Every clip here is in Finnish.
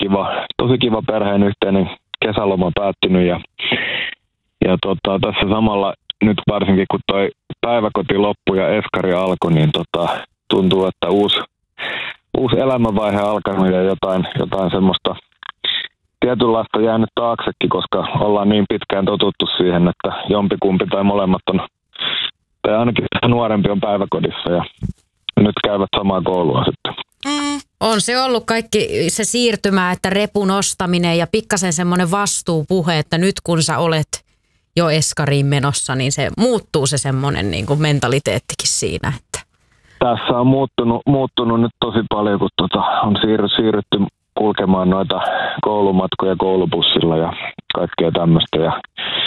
tosi kiva perheen yhteinen kesäloma päättynyt ja tässä samalla nyt varsinkin kun toi päiväkoti loppui ja eskari alkoi, niin tuntuu, että uusi elämänvaihe alkanut ja jotain semmoista tietynlaista jäänyt taaksekin, koska ollaan niin pitkään totuttu siihen, että jompikumpi tai molemmat on, tai ainakin nuorempi on päiväkodissa ja nyt käyvät samaa koulua sitten. On se ollut kaikki se siirtymä, että repun ostaminen ja pikkasen semmoinen vastuupuhe, että nyt kun sä olet jo eskariin menossa, niin se muuttuu se semmoinen niin kuin mentaliteettikin siinä. Että. Tässä on muuttunut nyt tosi paljon, kun on siirrytty kulkemaan noita koulumatkoja koulubussilla ja kaikkea tämmöistä ja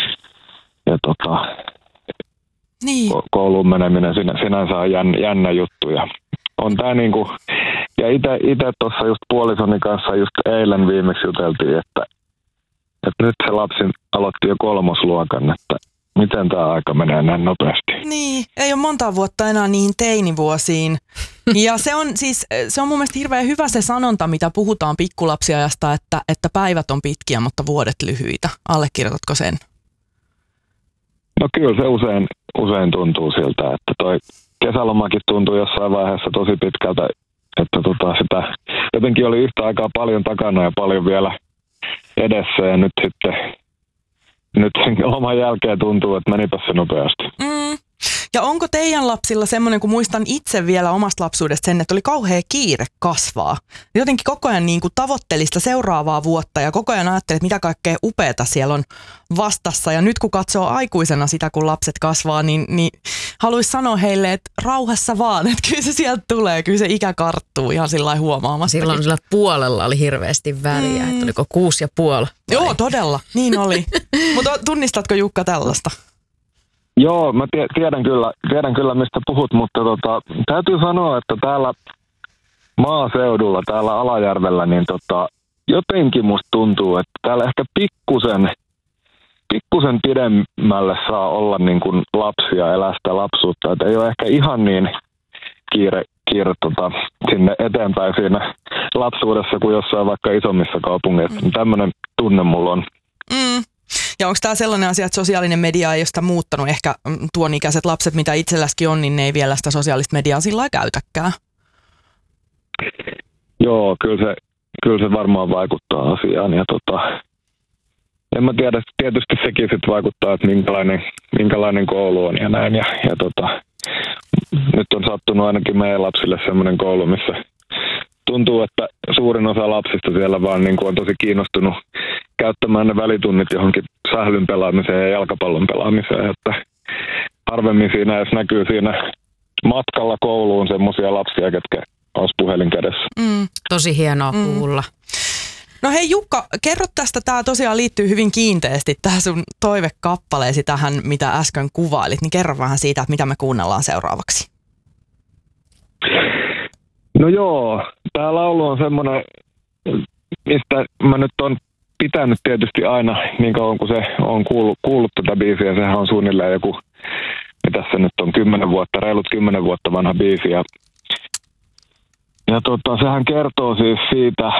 niin. Kouluun meneminen sinänsä on jännä juttu ja on tää niinku, ja ite tuossa just puolisoni kanssa just eilen viimeksi juteltiin, että nyt se lapsi aloitti jo 3. luokan, että miten tämä aika menee näin nopeasti. Niin, ei ole monta vuotta enää niihin teinivuosiin. Ja se on mun mielestä hirveän hyvä se sanonta, mitä puhutaan pikkulapsiajasta, että päivät on pitkiä, mutta vuodet lyhyitä. Allekirjoitatko sen? No kyllä se usein tuntuu siltä, että toi kesälomakin tuntuu jossain vaiheessa tosi pitkältä, että sitä jotenkin oli yhtä aikaa paljon takana ja paljon vielä edessä ja nyt sen loman jälkeen tuntuu, että menipä se nopeasti. Ja onko teidän lapsilla semmoinen, kun muistan itse vielä omasta lapsuudesta sen, että oli kauhea kiire kasvaa. Jotenkin koko ajan niin kuin tavoitteli sitä seuraavaa vuotta ja koko ajan ajatteli, että mitä kaikkea upeata siellä on vastassa. Ja nyt kun katsoo aikuisena sitä, kun lapset kasvaa, niin haluaisi sanoa heille, että rauhassa vaan, että kyllä se sieltä tulee, kyllä se ikä karttuu ihan sillä lailla huomaamastakin. Silloin sillä puolella oli hirveästi väliä, että oliko 6,5? Joo, todella, niin oli. Mutta tunnistatko Jukka tällaista? Joo, mä tiedän kyllä mistä puhut, mutta täytyy sanoa, että täällä maaseudulla, täällä Alajärvellä, niin jotenkin musta tuntuu, että täällä ehkä pikkusen pidemmälle saa olla niin kuin lapsia, elää sitä lapsuutta, että ei ole ehkä ihan niin kiire sinne eteenpäin siinä lapsuudessa kuin jossain vaikka isommissa kaupungeissa. Tämmöinen tunne mulla on. Ja onko tämä sellainen asia, että sosiaalinen media ei ole sitä muuttanut? Ehkä tuon ikäiset lapset, mitä itselläskin on, niin ne ei vielä sitä sosiaalista mediaa sillä lailla käytäkään. Joo, kyllä se varmaan vaikuttaa asiaan. Ja en mä tiedä, tietysti sekin sitten vaikuttaa, että minkälainen koulu on ja näin. Ja nyt on sattunut ainakin meidän lapsille semmoinen koulu, missä tuntuu, että suurin osa lapsista siellä vaan niin kuin on tosi kiinnostunut käyttämään ne välitunnit johonkin sählyn pelaamiseen ja jalkapallon pelaamiseen, että harvemmin siinä edes näkyy siinä matkalla kouluun semmoisia lapsia, ketkä olisi puhelin kädessä. Tosi hienoa kuulla. No hei Jukka, kerro tästä, tämä tosiaan liittyy hyvin kiinteästi tähän sun toivekappaleesi tähän, mitä äsken kuvailit, niin kerro vähän siitä, että mitä me kuunnellaan seuraavaksi. No joo, tämä laulu on semmoinen, mistä mä nyt on pitänyt tietysti aina niin kauan kuin se on kuullut tätä biisiä. Sehän on suunnilleen joku, mitä se nyt on, reilut 10 vuotta vanha biisi. Ja sehän kertoo siis siitä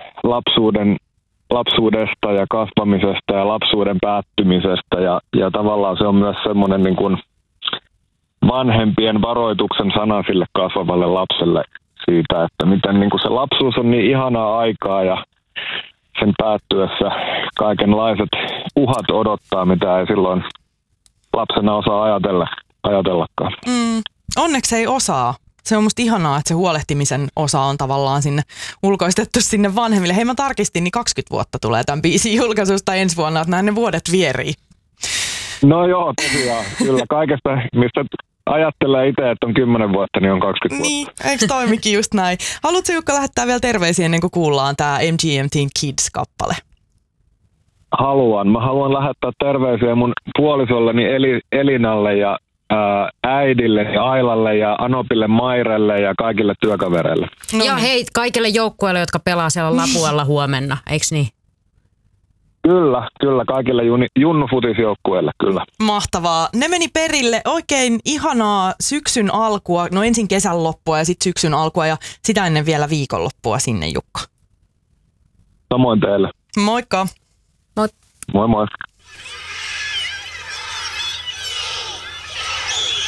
lapsuudesta ja kasvamisesta ja lapsuuden päättymisestä. Ja tavallaan se on myös semmoinen niin kuin vanhempien varoituksen sana sille kasvavalle lapselle siitä, että miten niin kuin se lapsuus on niin ihanaa aikaa ja sen päättyessä kaikenlaiset uhat odottaa, mitä ei silloin lapsena osaa ajatellakaan. Onneksi ei osaa. Se on musta ihanaa, että se huolehtimisen osa on tavallaan sinne ulkoistettu sinne vanhemmille. Hei, mä tarkistin, niin 20 vuotta tulee tämän biisin julkaisusta ensi vuonna, että ne vuodet vierii. No joo, tosiaan. Kyllä kaikesta, mistä ajattelee itse, että on 10 vuotta, niin on 20 vuotta. Niin, eikö toimikin just näin? Haluatko Jukka lähettää vielä terveisiä ennen kuin kuullaan tämä MGMT:n Kids-kappale? Mä haluan lähettää terveisiä mun puolisolleni Elinalle ja äidille ja Ailalle ja Anopille Mairelle ja kaikille työkavereille. No. Ja hei kaikille joukkueille, jotka pelaa siellä Lapualla huomenna, eikö niin? Kyllä, kaikille junnufutisjoukkueille, kyllä. Mahtavaa. Ne meni perille. Oikein ihanaa syksyn alkua, no ensin kesän loppua ja sitten syksyn alkua ja sitä ennen vielä viikonloppua sinne, Jukka. Samoin teille. Moikka! Mut Moi moi.